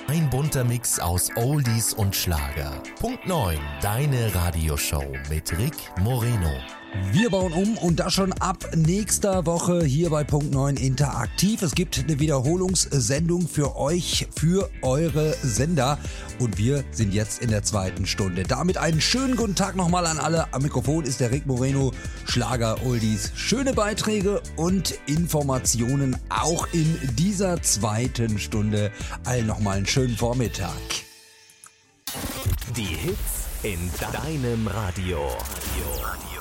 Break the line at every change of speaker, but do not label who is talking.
Ein bunter Mix aus Oldies und Schlager. Punkt 9, deine Radioshow mit Rick Moreno.
Wir bauen um und das schon ab nächster Woche hier bei Punkt 9 interaktiv. Es gibt eine Wiederholungssendung für euch, für eure Sender. Und wir sind jetzt in der zweiten Stunde. Damit einen schönen guten Tag nochmal an alle. Am Mikrofon ist der Rick Moreno, Schlager, Oldies. Schöne Beiträge und Informationen auch in dieser zweiten Stunde. Allen nochmal einen schönen Vormittag.
Die Hits in deinem Radio.